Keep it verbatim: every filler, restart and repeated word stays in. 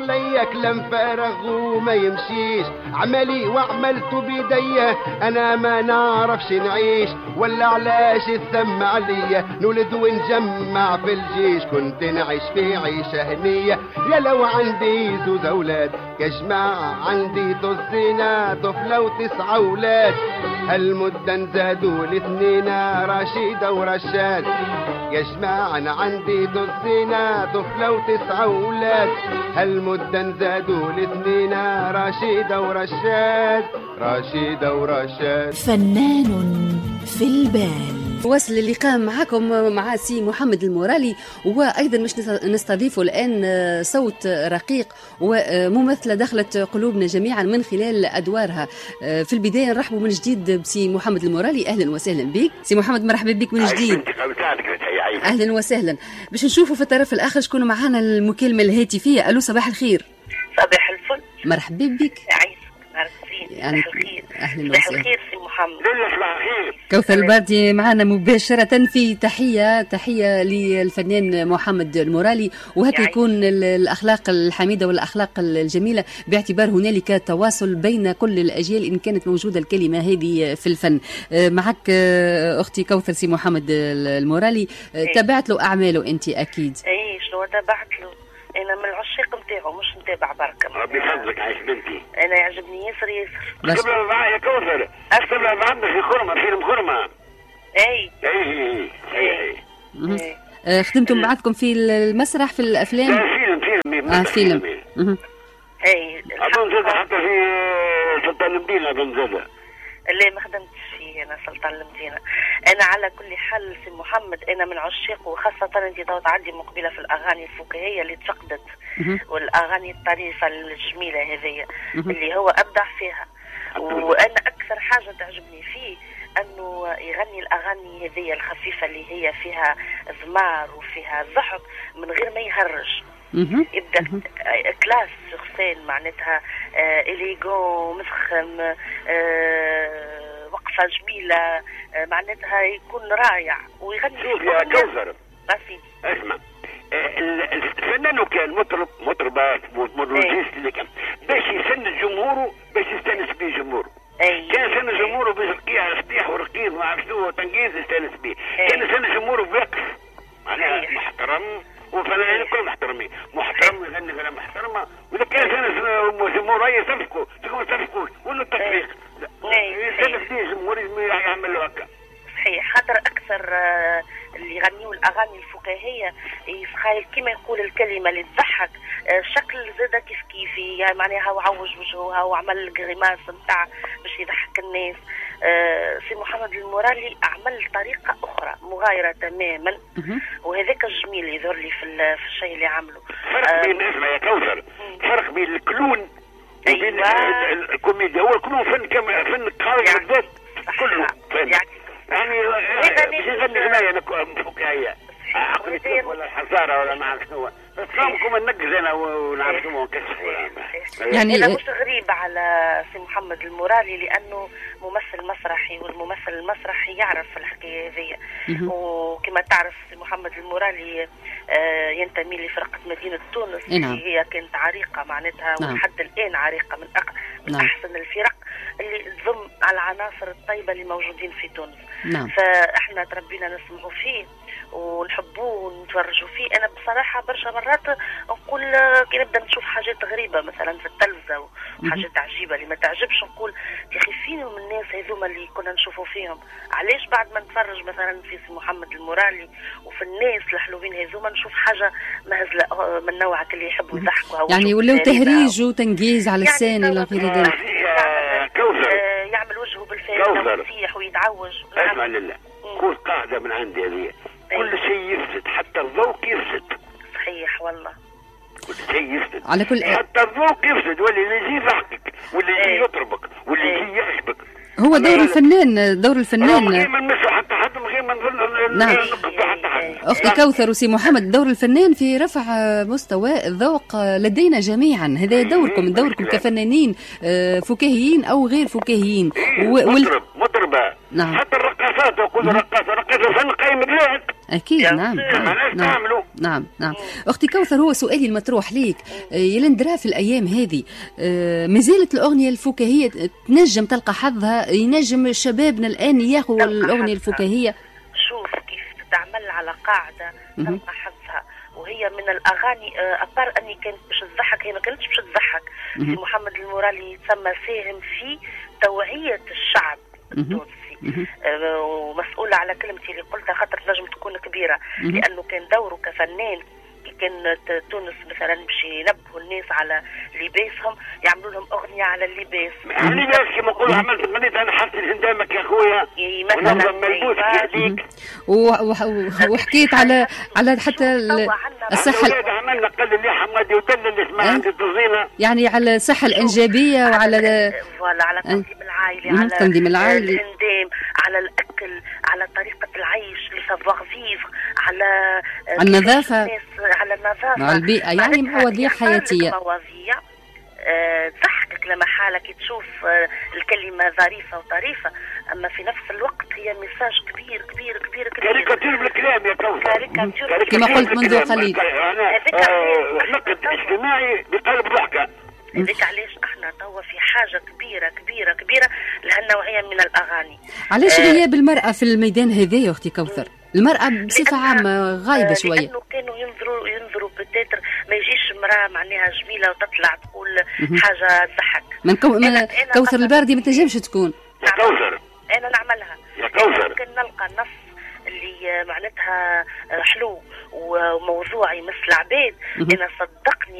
عليا كلام فارغ وما يمشيش، عملي وعملته بيديا انا ما نعرفش نعيش، ولا علاش الثم عليا نولد ونجمع في الجيش، كنت نعيش في عيشة هنية يا لو عندي زوز اولاد، كجماعة عندي طزينة طفلة وتسعة اولاد، هالمدة نزادوا الاثنين رشيدة ورشاد، يا جماعة انا عندي طزينة طفلة وتسعة اولاد، هالمدة نزادوا الاثنين رشيدة ورشاد، رشيدة ورشاد. فنان في البال. واصل اللقاء معكم مع سي محمد المورالي، وأيضا مش نستضيفه الآن صوت رقيق وممثلة دخلت قلوبنا جميعا من خلال أدوارها. في البداية نرحبوا من جديد بسي محمد المورالي، أهلا وسهلا بك سي محمد، مرحبا بك من جديد. أهلا وسهلا. باش نشوفوا في الطرف الآخر شكون معنا المكالمة الهاتفية. ألو صباح الخير. صباح الفل. مرحبا بك. يعني الخير. أهلا صباح وسهلا. الخير سي محمد. صباح الخير. كوثر الباردي معنا مباشرة في تحية تحية للفنان محمد المورالي، وهكا يعني. يكون الأخلاق الحميدة والأخلاق الجميلة، باعتبار هنالك تواصل بين كل الأجيال إن كانت موجودة الكلمة هذه في الفن. معك أختي كوثر سي محمد المورالي، تابعت له أعماله أنت أكيد. اي شنو تابعت له، انا من العشاق نتاعو مش نتابع بركه. ربي يحفظك عايش بنتي. انا يعجبني ياسر ياسر. اكتب لها معايا يا كوثر، اكتب لها معنا في خرمه، فيلم خرمه. اي اي اي اي آه، خدمتم بعضكم في المسرح في الأفلام؟ لا فيلم فيلم اه فيلم. مهم. اي اظن زاد حتى في سلطان المدينه، اظن زاد. اللي ما خدمتش فيه انا سلطان المدينه. انا على كل حال سي محمد انا من عشاق، وخاصه انت تو تعدي مقبله في الاغاني الفكاهيه اللي تفقدت، والاغاني الطريفه الجميله هذيا اللي هو ابدع فيها. وانا اكثر حاجه تعجبني فيه انه يغني الاغاني هذيا الخفيفه اللي هي فيها زمار وفيها ضحك من غير ما يهرج. يبدا كلاس شخصين معناتها آه إليغون مسخم، آه وقفه جميله، آه معناتها يكون رائع ويغني. شوف يا كوثر بسي اسمع، الفنان كان مطرب مطربات مودرجيست اللي كان باش يسند جمهوره، باش يستانس به جمهوره. أي. كان يسند جمهوره برقيع على فتيح ورقيق ما عرفت شنو تنقيز يستانس به. كان يسند جمهوره بوقف معناها محترم، وفنانين الكل محترمين، محترم يغني غنى محترمه، واذا كان يسند جمهوره يصفقوا تكون يصفقوا ولا التصفيق يسند فيه جمهور يعمل له هكا. صحيح، خاطر اكثر آه اللي يغنيوا الاغاني الفكاهيه يسخايل كما يقول الكلمه اللي تضحك، آه شكل زاده كيف كيف يعني معناها وعوج وجهها وعمل الغريماس نتاع باش يضحك الناس. آه سي محمد المورالي عمل طريقه اخرى مغايره تماما، وهذاك الجميل يظهر لي في, في الشيء اللي عمله. فرق آه بين اسمه يا كوثر، فرق بين الكلون وبين أيوة. الكوميديا. هو الكلون فن كما فن قوي بالذات كله فن يعني يعني باش يغني غنايه فكاهيه عقلية ولا الحصاره ولا ما عرفت شنو، بس فهمكم ننقز انا ونعرف شنو نكشف يعني. انا مش غريب على سي محمد المورالي لانه ممثل مسرحي، والممثل المسرحي يعرف الحكايه هذه. وكما تعرف سي محمد المورالي آه ينتمي لفرقه مدينه تونس اللي هي كانت عريقه معناتها ولحد الان عريقه من أق... من احسن الفرق اللي تضم على العناصر الطيبه اللي موجودين في تونس. نعم. فاحنا تربينا نسمعوا فيه ونحبوه ونتفرجوا فيه. انا بصراحه برشا مرات نقول كي نبدا نشوف حاجات غريبه مثلا في التلفزه وحاجات عجيبه اللي ما تعجبش، نقول يا اخي فينهم الناس هذوما اللي كنا نشوفوا فيهم، علاش بعد ما نتفرج مثلا في سي محمد المورالي وفي الناس الحلوين هذوما نشوف حاجه مهزله من نوعك اللي يحبوا يضحكوا يعني ولاو تهريج وتنقيز على اللسان الى غير ذلك. آه يعمل وجهه بالفارغ ويصيح ويتعوج. اسمع لله، خذ قاعده من عندي هذه، كل شيء يفسد حتى الذوق يفسد. صحيح والله، كل شيء يفسد على كل حتى الذوق يفسد، واللي يجي يضحكك واللي يجي يطربك واللي يجي يعجبك. هو دور الفنان، دور الفنان من غير ما نمسوا حتى حد، من غير ما نعم. نقصوا حتى حد. أختي كوثر وسي محمد، دور الفنان في رفع مستوى الذوق لدينا جميعا، هذا دوركم، دوركم كفنانين فكاهيين أو غير فكاهيين. مطرب مطربة، نعم. حتى الرقاص رقصات وكل رقاصه رقص فن قيم بلاد اكيد. نعم نعم نعم نعم نعم اختي كوثر، هو سؤالي المطروح ليك يلندرا في الايام هذه ما زالت الاغنيه الفكاهيه تنجم تلقى حظها؟ ينجم شبابنا الان ياخذوا الاغنيه الفكاهيه؟ شوف كيف تتعمل على قاعده تلقى حظها، وهي من الاغاني ابار اني كانت باش تضحك، هي ما كانتش باش تضحك. سي محمد المورالي يتسمى ساهم في توعيه الشعب التونسي، ومسؤولة على كلمتي اللي قلتها خاطر نجم تكون كبيرة، لأنه كان دوره كفنان. كان تونس مثلا باش ينبهوا الناس على لباسهم، يعملوا لهم اغنيه على اللباس. يعني ناس كما نقولوا عملت غنيت انا حسن هندامك يا خويا مثلا ملبوس يهديك، وحكيت على على حتى الصحه. عملنا قل اللي حمادي ودل اللي اسمها عند التوزينه، يعني على الصحه الانجابيه وعلى فوالا على التنظيم العائلي، على التنظيم العائلي، الهندام، على الاكل، على طريقه العيش، لسافوار فيفر، على النظافه، على النظافه، مع البيئه، يعني مواضيع حياتيه، مواضيع أه تضحكك لما حالك تشوف أه الكلمه ظريفه وطريفه، اما في نفس الوقت هي ميساج كبير كبير كبير كبير. كاريكاتير بالكلام يا كوثر، كاريكاتير كما قلت منذ قليل، نقد اجتماعي بقلب ضحكه. هذيك علاش احنا توا في حاجه كبيره كبيره كبيره لهالنوعيه من الاغاني. علاش غياب المراه في الميدان هذا يا اختي كوثر؟ المرأة بصفة عامة غايبة شوية. لأنه كانوا ينظروا ينظروا بتاتر ما يجيش امرأة معناها جميلة وتطلع تقول حاجة تضحك. من, كو... من كوثر الباردي ما تنجمش تكون. يا كوثر أنا نعملها. يا كوثر ممكن نلقى نص اللي معناتها حلو وموضوعي مثل عباد، أنا صدق